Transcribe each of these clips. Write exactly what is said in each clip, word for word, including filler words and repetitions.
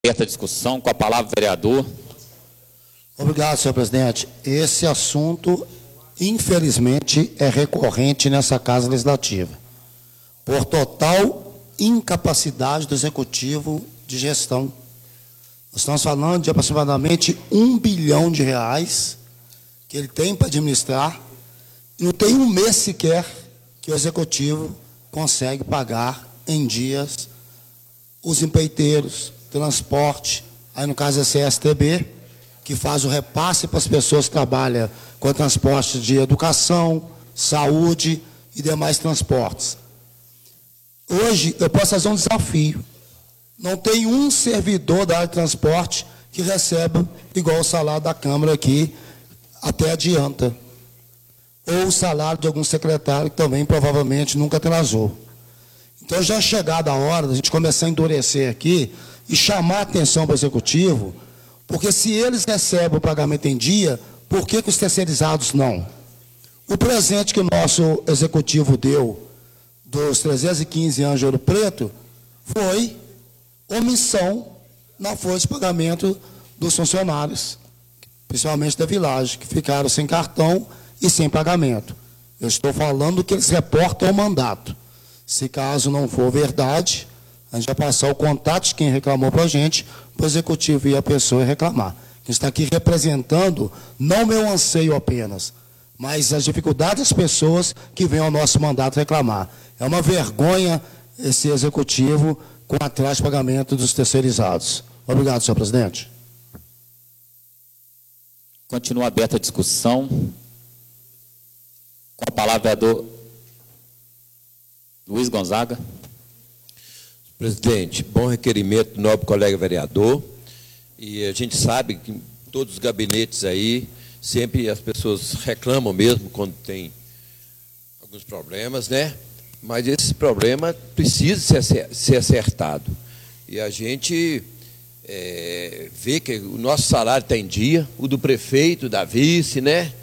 Aberta a discussão, com a palavra o vereador. Obrigado, senhor presidente. Esse assunto, infelizmente, é recorrente nessa Casa Legislativa, por total incapacidade do Executivo de gestão. Nós estamos falando de aproximadamente um bilhão de reais que ele tem para administrar, e não tem um mês sequer que o Executivo consegue pagar em dias os empreiteiros, transporte, aí no caso é C S T B, que faz o repasse para as pessoas que trabalham com transporte de educação, saúde e demais transportes. Hoje, eu posso fazer um desafio. Não tem um servidor da área de transporte que recebe igual o salário da Câmara aqui, até adianta. Ou o salário de algum secretário que também provavelmente nunca atrasou. Então já é chegada a hora da gente começar a endurecer aqui e chamar a atenção para o Executivo, porque se eles recebem o pagamento em dia, por que, que os terceirizados não? O presente que o nosso Executivo deu dos trezentos e quinze anos de Ouro Preto foi omissão na folha de pagamento dos funcionários, principalmente da Village, que ficaram sem cartão e sem pagamento. Eu estou falando que eles reportam o mandato. Se caso não for verdade, a gente vai passar o contato de quem reclamou para a gente, para o Executivo e a pessoa reclamar. A gente está aqui representando, não meu anseio apenas, mas as dificuldades das pessoas que vêm ao nosso mandato reclamar. É uma vergonha esse Executivo com atraso de pagamento dos terceirizados. Obrigado, senhor presidente. Continua aberta a discussão. Com a palavra, vereador Luiz Gonzaga. Presidente, bom requerimento do nobre colega vereador. E a gente sabe que em todos os gabinetes aí, sempre as pessoas reclamam mesmo quando tem alguns problemas, né? Mas esse problema precisa ser acertado. E a gente é, vê que o nosso salário está em dia, o do prefeito, da vice, né?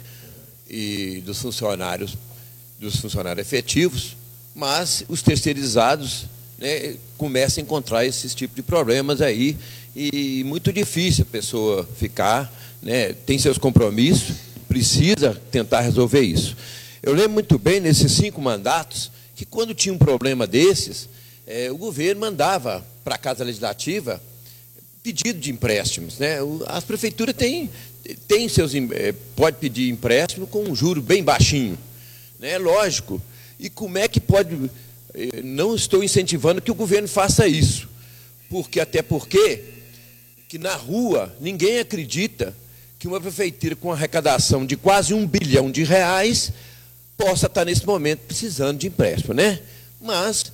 E dos funcionários, dos funcionários efetivos, mas os terceirizados, né, começam a encontrar esses tipos de problemas aí, e muito difícil a pessoa ficar, né, tem seus compromissos, precisa tentar resolver isso. Eu lembro muito bem, nesses cinco mandatos, que quando tinha um problema desses, é, o governo mandava para a Casa Legislativa pedido de empréstimos, né? As prefeituras têm, têm seus, é, pode pedir empréstimo com um juro bem baixinho, né? Lógico. E como é que pode... Não estou incentivando que o governo faça isso, porque até porque que na rua ninguém acredita que uma prefeitura com arrecadação de quase um bilhão de reais possa estar nesse momento precisando de empréstimo, né? Mas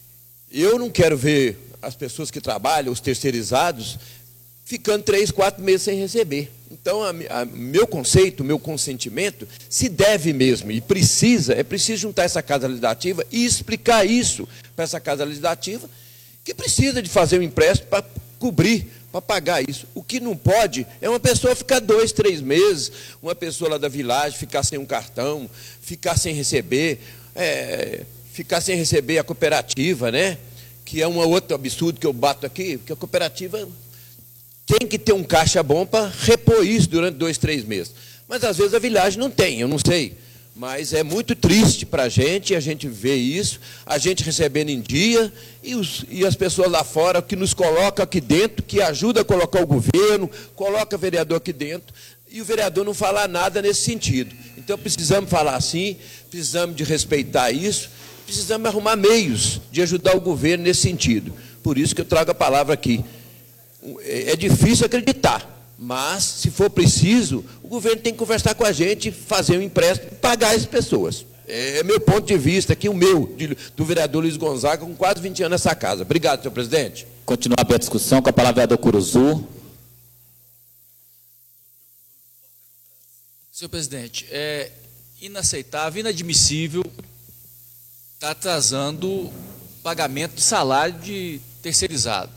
eu não quero ver as pessoas que trabalham, os terceirizados, ficando três, quatro meses sem receber. Então, a, a, meu conceito, meu consentimento, se deve mesmo, e precisa, é preciso juntar essa Casa Legislativa e explicar isso para essa Casa Legislativa, que precisa de fazer um empréstimo para cobrir, para pagar isso. O que não pode é uma pessoa ficar dois, três meses, uma pessoa lá da Village ficar sem um cartão, ficar sem receber, é, ficar sem receber a cooperativa, né? Que é um outro absurdo que eu bato aqui, porque a cooperativa tem que ter um caixa bom para repor isso durante dois, três meses. Mas, às vezes, a Village não tem, eu não sei. Mas é muito triste para a gente, a gente vê isso, a gente recebendo em dia, e, os, e as pessoas lá fora que nos colocam aqui dentro, que ajuda a colocar o governo, coloca o vereador aqui dentro, e o vereador não falar nada nesse sentido. Então, precisamos falar assim, precisamos de respeitar isso, precisamos arrumar meios de ajudar o governo nesse sentido. Por isso que eu trago a palavra aqui. É difícil acreditar, mas, se for preciso, o governo tem que conversar com a gente, fazer um empréstimo, pagar as pessoas. É meu ponto de vista aqui, o meu, de, do vereador Luiz Gonzaga, com quase vinte anos nessa casa. Obrigado, senhor presidente. Continua a discussão, com a palavra vereador Curuzu. Senhor presidente, é inaceitável, inadmissível estar atrasando o pagamento de salário de terceirizado.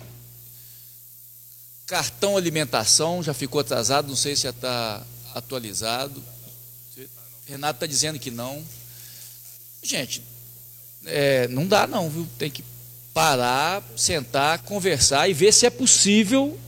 Cartão alimentação já ficou atrasado, não sei se já está atualizado. Renato está dizendo que não. Gente, é, não dá não, viu? Tem que parar, sentar, conversar e ver se é possível